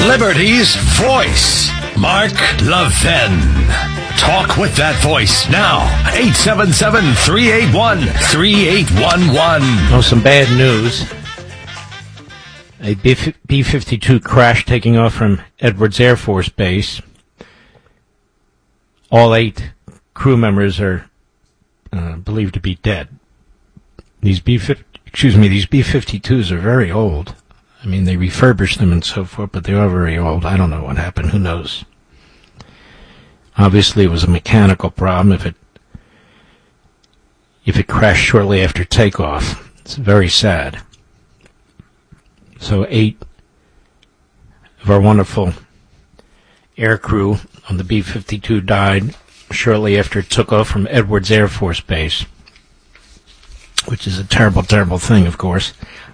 Liberty's voice, Mark Levin. Talk with that voice now. 877-381-3811. Oh, some bad news. A B-52 crash taking off from Edwards Air Force Base. All 8 crew members are believed to be dead. These B-52s are very old. I mean, they refurbished them and so forth, but they are very old. I don't know what happened. Who knows? Obviously, it was a mechanical problem if it crashed shortly after takeoff. It's very sad. So 8 of our wonderful air crew on the B-52 died shortly after it took off from Edwards Air Force Base, which is a terrible, terrible thing, of course.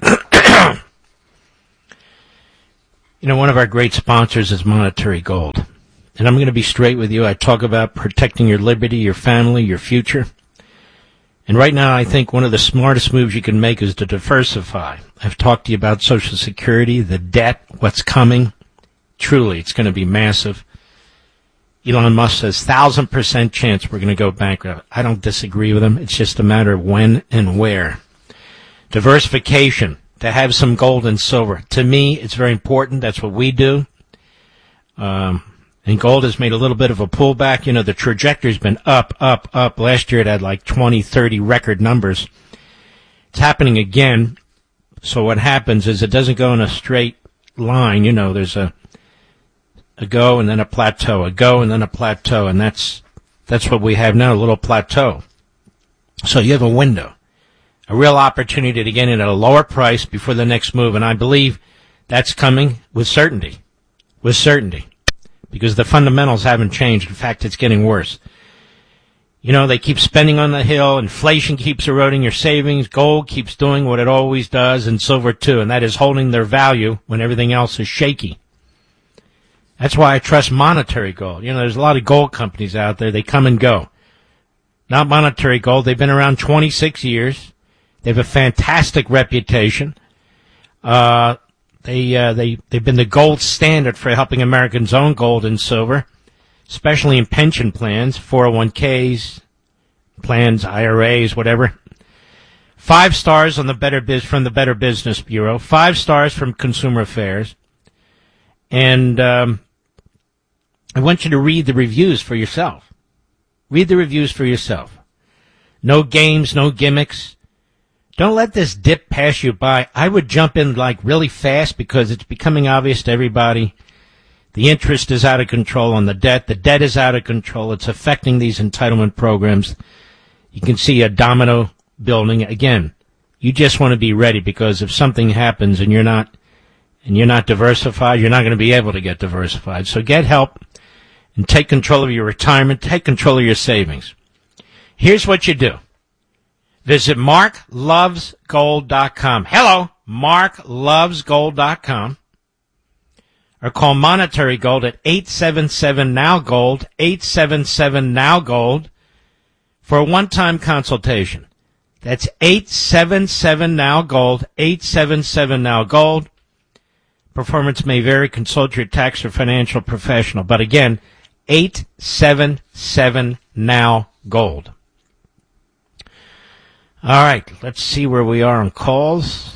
You know, one of our great sponsors is Monetary Gold. And I'm going to be straight with you. I talk about protecting your liberty, your family, your future. And right now, I think one of the smartest moves you can make is to diversify. I've talked to you about Social Security, the debt, what's coming. Truly, it's going to be massive. Elon Musk says 1,000% chance we're going to go bankrupt. I don't disagree with him. It's just a matter of when and where. Diversification, to have some gold and silver. To me, it's very important. That's what we do. And gold has made a little bit of a pullback. You know, the trajectory's been up, up, up. Last year it had like 20, 30 record numbers. It's happening again. So what happens is it doesn't go in a straight line. You know, there's a go and then a plateau, a go and then a plateau. And that's what we have now, a little plateau. So you have a window, a real opportunity to get in at a lower price before the next move. And I believe that's coming with certainty. With certainty. Because the fundamentals haven't changed. In fact, it's getting worse. You know, they keep spending on the hill. Inflation keeps eroding your savings. Gold keeps doing what it always does, and silver too, and that is holding their value when everything else is shaky. That's why I trust Monetary Gold. You know, there's a lot of gold companies out there. They come and go. Not Monetary Gold. They've been around 26 years. They have a fantastic reputation. They've been the gold standard for helping Americans own gold and silver, especially in pension plans, 401ks, plans, IRAs, whatever. 5 stars on the from the Better Business Bureau, 5 stars from Consumer Affairs, and I want you to read the reviews for yourself. Read the reviews for yourself. No games, no gimmicks. Don't let this dip pass you by. I would jump in like really fast because it's becoming obvious to everybody. The interest is out of control on the debt. The debt is out of control. It's affecting these entitlement programs. You can see a domino building. Again, you just want to be ready because if something happens and you're not diversified, you're not going to be able to get diversified. So get help and take control of your retirement. Take control of your savings. Here's what you do. Visit marklovesgold.com. Hello, marklovesgold.com. Or call Monetary Gold at 877-NOW-GOLD, 877-NOW-GOLD for a one-time consultation. That's 877-NOW-GOLD, 877-NOW-GOLD. Performance may vary. Consult your tax or financial professional. But again, 877-NOW-GOLD. All right, let's see where we are on calls.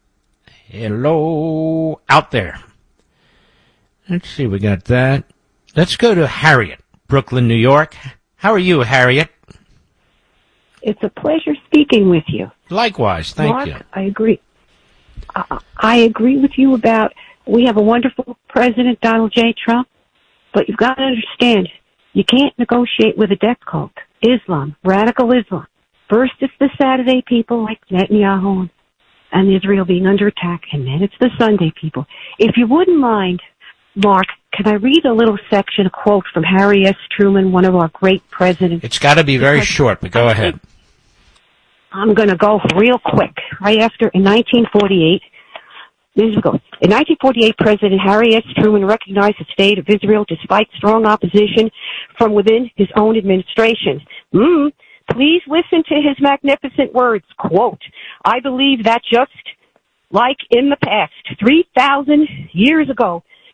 Hello, out there. Let's see, we got that. Let's go to Harriet, Brooklyn, New York. How are you, Harriet? It's a pleasure speaking with you. Likewise, thank you. Mark, I agree. I agree with you about we have a wonderful President, Donald J. Trump, but you've got to understand, you can't negotiate with a death cult. Islam, radical Islam. First, it's the Saturday people like Netanyahu and Israel being under attack, and then it's the Sunday people. If you wouldn't mind, Mark, can I read a little section, a quote from Harry S. Truman, one of our great presidents? It's got to be very short, but go ahead. I'm going to go real quick. Right after, in 1948, in 1948, President Harry S. Truman recognized the state of Israel despite strong opposition from within his own administration. Please listen to his magnificent words. Quote, I believe that just like in the past, 3,000 years ago,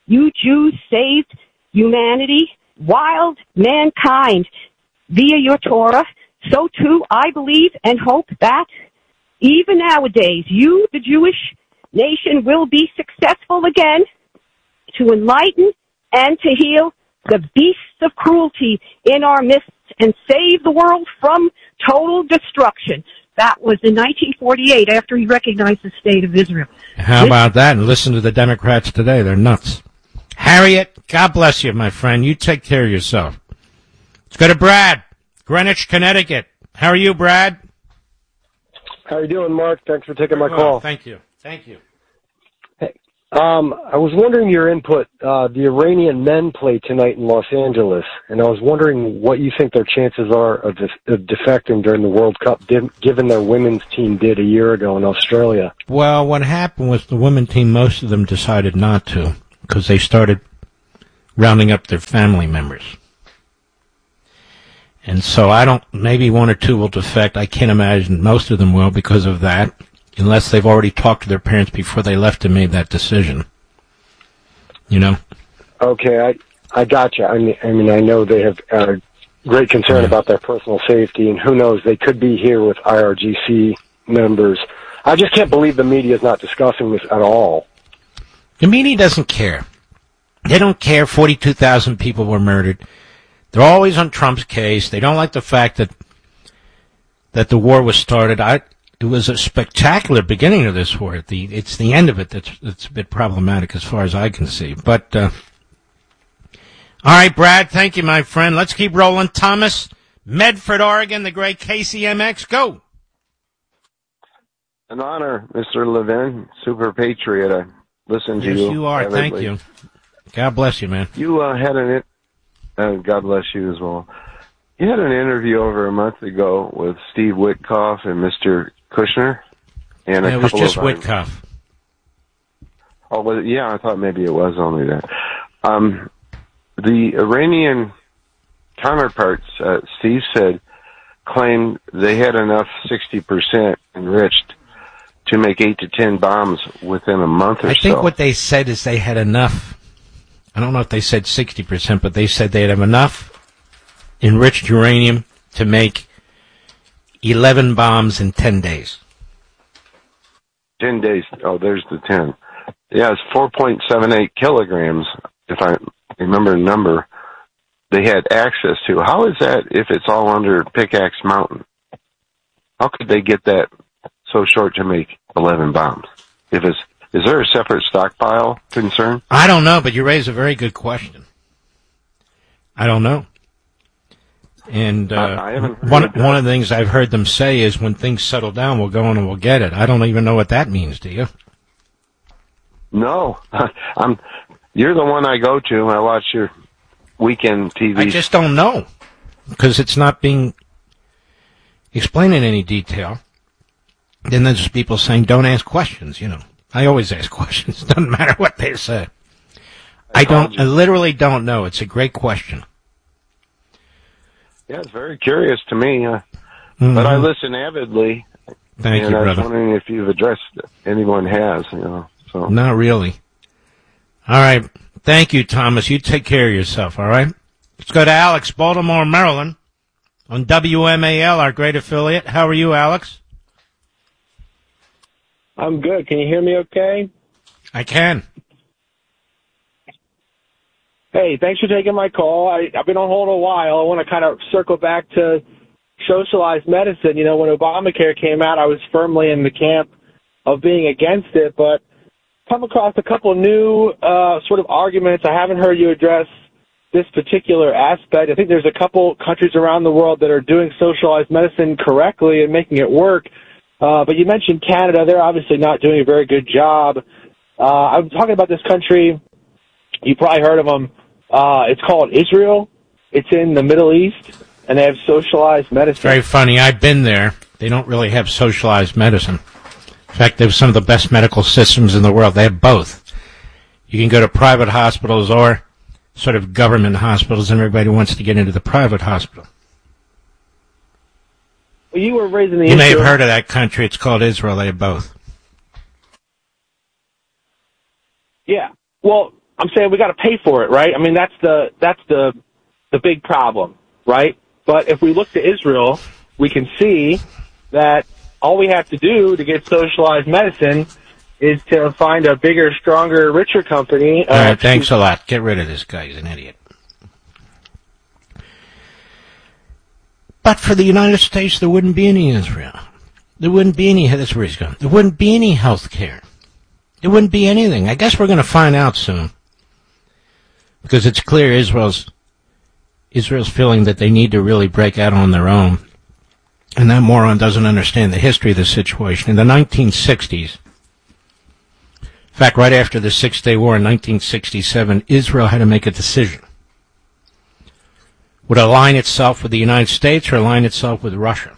You Jews saved humanity, wild mankind, via your Torah. So too, I believe and hope that even nowadays, you, the Jewish nation, will be successful again to enlighten and to heal the beasts of cruelty in our midst and save the world from total destruction. That was in 1948 after he recognized the state of Israel. How about that? And listen to the Democrats today. They're nuts. Harriet, God bless you, my friend. You take care of yourself. Let's go to Brad, Greenwich, Connecticut. How are you, Brad? How are you doing, Mark? Thanks for taking my call. Thank you. Thank you. Hey, I was wondering your input. The Iranian men play tonight in Los Angeles, and I was wondering what you think their chances are of defecting during the World Cup, given their women's team did a year ago in Australia. Well, what happened was the women's team, most of them decided not to, because they started rounding up their family members. And so maybe one or two will defect. I can't imagine most of them will because of that, unless they've already talked to their parents before they left and made that decision. You know? Okay, I gotcha. I mean, I know they have great concern about their personal safety, and who knows, they could be here with IRGC members. I just can't believe the media is not discussing this at all. The media doesn't care. They don't care 42,000 people were murdered. They're always on Trump's case. They don't like the fact that the war was started. It was a spectacular beginning of this war. It's the end of it that's a bit problematic as far as I can see. But all right, Brad, thank you, my friend. Let's keep rolling. Thomas, Medford, Oregon, the great KCMX. Go. An honor, Mr. Levin, super patriot. I listen to you. Yes, you are. Thank you. God bless you, man. You had God bless you as well. You had an interview over a month ago with Steve Witkoff and Mr. Kushner. And it was just Witkoff. Oh, was it? Yeah, I thought maybe it was only that. The Iranian counterparts, Steve said, claimed they had enough 60% enriched to make 8 to 10 bombs within a month or so. I think what they said is they had enough. I don't know if they said 60%, but they said they'd have enough enriched uranium to make 11 bombs in 10 days. 10 days. Oh, there's the 10. Yeah, it's 4.78 kilograms, if I remember the number, they had access to. How is that if it's all under Pickaxe Mountain? How could they get that so short to make 11 bombs? Is there a separate stockpile concern? I don't know, but you raise a very good question. I don't know. And I haven't one of the things I've heard them say is when things settle down, we'll go in and we'll get it. I don't even know what that means, do you? No. You're the one I go to. I watch your weekend TV. I just don't know because it's not being explained in any detail. Then there's people saying, don't ask questions, you know. I always ask questions. Doesn't matter what they say. I literally don't know. It's a great question. Yeah, it's very curious to me. But I listen avidly. Thank you, brother. And I was wondering if you've addressed anyone has, you know. So. Not really. All right. Thank you, Thomas. You take care of yourself, all right? Let's go to Alex, Baltimore, Maryland, on WMAL, our great affiliate. How are you, Alex? I'm good. Can you hear me okay? I can. Hey, thanks for taking my call. I've been on hold a while. I want to kind of circle back to socialized medicine. You know, when Obamacare came out, I was firmly in the camp of being against it, but come across a couple new sort of arguments. I haven't heard you address this particular aspect. I think there's a couple countries around the world that are doing socialized medicine correctly and making it work. But you mentioned Canada. They're obviously not doing a very good job. I'm talking about this country. You probably heard of them. It's called Israel. It's in the Middle East, and they have socialized medicine. Very funny. I've been there. They don't really have socialized medicine. In fact, they have some of the best medical systems in the world. They have both. You can go to private hospitals or sort of government hospitals, and everybody wants to get into the private hospital. Well, you were raising the You may have heard of that country. It's called Israel. They have both. Yeah. Well, I'm saying we got to pay for it, right? I mean, that's the big problem, right? But if we look to Israel, we can see that all we have to do to get socialized medicine is to find a bigger, stronger, richer company. All right, thanks a lot. Get rid of this guy. He's an idiot. But for the United States, there wouldn't be any Israel. There wouldn't be any, that's where he's going. There wouldn't be any health care. There wouldn't be anything. I guess we're going to find out soon. Because it's clear Israel's feeling that they need to really break out on their own. And that moron doesn't understand the history of the situation. In the 1960s, in fact, right after the Six-Day War in 1967, Israel had to make a decision. Would it align itself with the United States or align itself with Russia?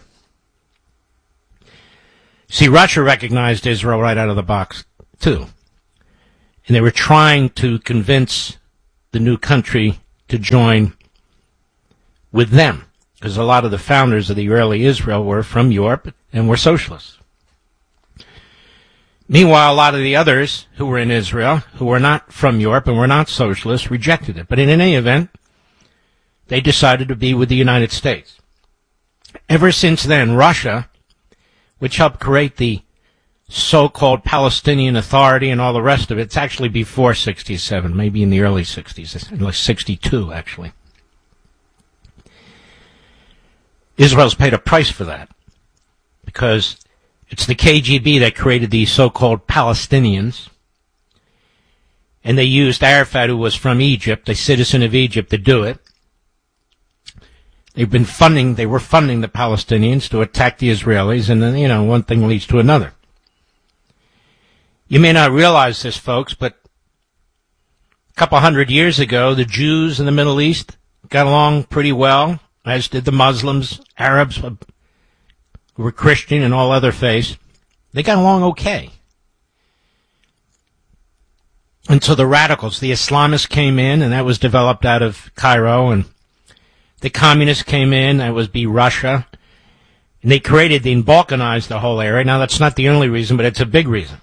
See, Russia recognized Israel right out of the box, too. And they were trying to convince the new country to join with them, because a lot of the founders of the early Israel were from Europe and were socialists. Meanwhile, a lot of the others who were in Israel, who were not from Europe and were not socialists, rejected it. But in any event, they decided to be with the United States. Ever since then, Russia, which helped create the so-called Palestinian Authority and all the rest of it, it's actually before 67, maybe in the early 60s, like 62 actually. Israel's paid a price for that, because it's the KGB that created the so-called Palestinians, and they used Arafat, who was from Egypt, a citizen of Egypt, to do it. They were funding the Palestinians to attack the Israelis, and then, one thing leads to another. You may not realize this, folks, but a couple hundred years ago, the Jews in the Middle East got along pretty well, as did the Muslims, Arabs, who were Christian and all other faiths. They got along okay. Until the radicals, the Islamists came in, and that was developed out of Cairo, and the communists came in, that was Russia, and they created and balkanized the whole area. Now, that's not the only reason, but it's a big reason.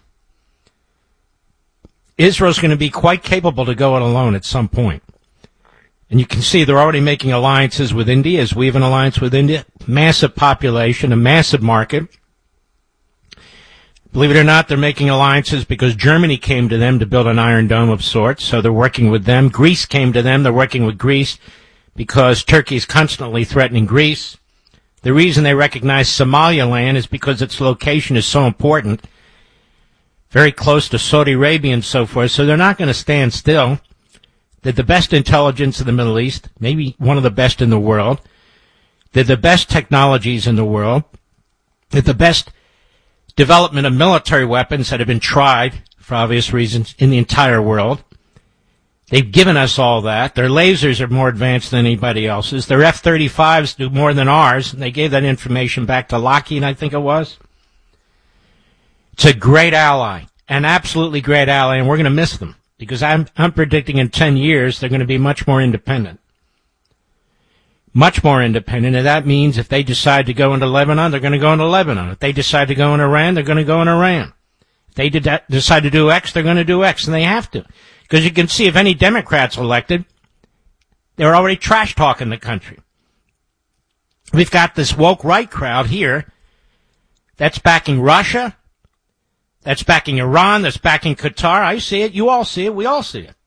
Israel's going to be quite capable to go it alone at some point. And you can see they're already making alliances with India, as we have an alliance with India. Massive population, a massive market. Believe it or not, they're making alliances because Germany came to them to build an Iron Dome of sorts, so they're working with them. Greece came to them, they're working with Greece because Turkey is constantly threatening Greece. The reason they recognize Somaliland is because its location is so important, very close to Saudi Arabia and so forth, so they're not going to stand still. They're the best intelligence in the Middle East, maybe one of the best in the world. They're the best technologies in the world. They're the best development of military weapons that have been tried, for obvious reasons, in the entire world. They've given us all that. Their lasers are more advanced than anybody else's. Their F-35s do more than ours, and they gave that information back to Lockheed, I think it was. It's a great ally, an absolutely great ally, and we're going to miss them. Because I'm predicting in 10 years they're going to be much more independent. Much more independent, and that means if they decide to go into Lebanon, they're going to go into Lebanon. If they decide to go in Iran, they're going to go in Iran. If they decide to do X, they're going to do X, and they have to. Because you can see if any Democrats elected, they're already trash-talking the country. We've got this woke right crowd here that's backing Russia, that's backing Iran, that's backing Qatar. I see it, you all see it, we all see it.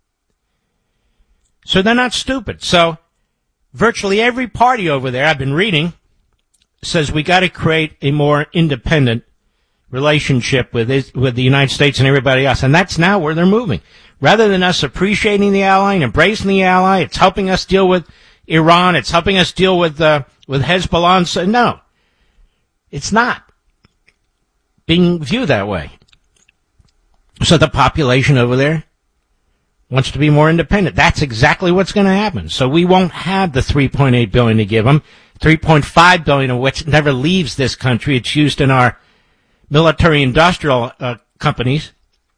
So they're not stupid. So virtually every party over there, I've been reading, says we got to create a more independent relationship with the United States and everybody else. And that's now where they're moving. Rather than us appreciating the ally and embracing the ally, it's helping us deal with Iran, it's helping us deal with Hezbollah. So no, it's not being viewed that way. So the population over there wants to be more independent. That's exactly what's going to happen. So we won't have the $3.8 billion to give them, $3.5 billion of which never leaves this country. It's used in our military-industrial companies.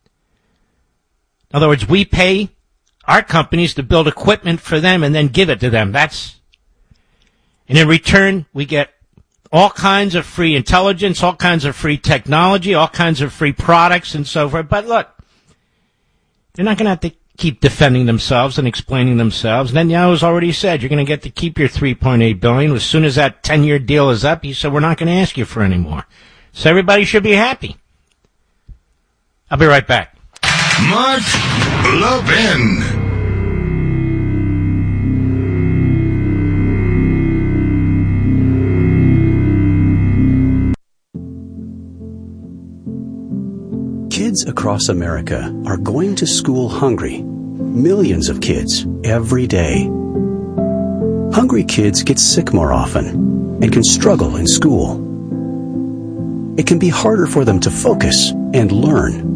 In other words, we pay our companies to build equipment for them and then give it to them. And in return, we get all kinds of free intelligence, all kinds of free technology, all kinds of free products and so forth. But look, they're not going to have to keep defending themselves and explaining themselves. Netanyahu's already said you're going to get to keep your $3.8 billion. As soon as that 10-year deal is up, he said we're not going to ask you for any more. So everybody should be happy. I'll be right back. Mark Levin. Kids across America are going to school hungry. Millions of kids every day. Hungry kids get sick more often and can struggle in school. It can be harder for them to focus and learn.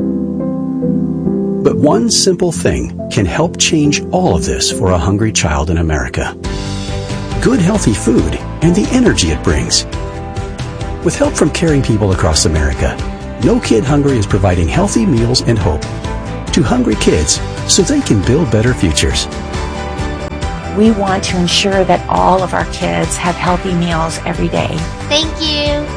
But one simple thing can help change all of this for a hungry child in America. Good healthy food and the energy it brings. With help from caring people across America, No Kid Hungry is providing healthy meals and hope to hungry kids so they can build better futures. We want to ensure that all of our kids have healthy meals every day. Thank you.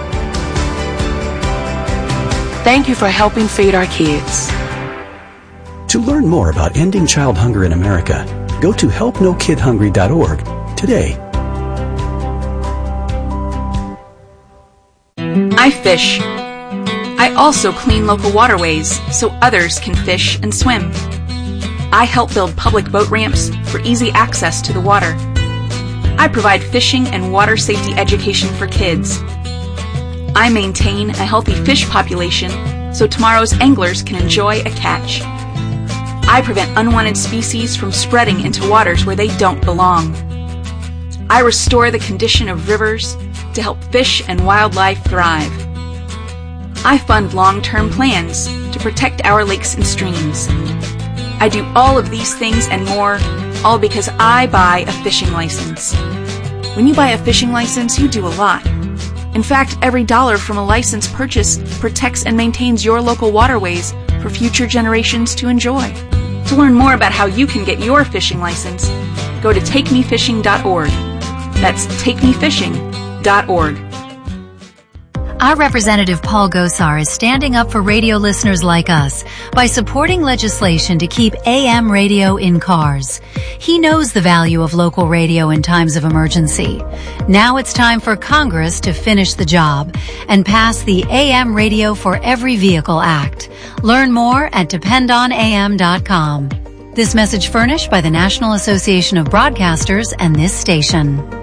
Thank you for helping feed our kids. To learn more about ending child hunger in America, go to helpnokidhungry.org today. I fish. I also clean local waterways so others can fish and swim. I help build public boat ramps for easy access to the water. I provide fishing and water safety education for kids. I maintain a healthy fish population so tomorrow's anglers can enjoy a catch. I prevent unwanted species from spreading into waters where they don't belong. I restore the condition of rivers to help fish and wildlife thrive. I fund long-term plans to protect our lakes and streams. I do all of these things and more, all because I buy a fishing license. When you buy a fishing license, you do a lot. In fact, every dollar from a license purchase protects and maintains your local waterways for future generations to enjoy. To learn more about how you can get your fishing license, go to takemefishing.org. That's takemefishing.org. Our Representative Paul Gosar is standing up for radio listeners like us by supporting legislation to keep AM radio in cars. He knows the value of local radio in times of emergency. Now it's time for Congress to finish the job and pass the AM Radio for Every Vehicle Act. Learn more at dependonam.com. This message furnished by the National Association of Broadcasters and this station.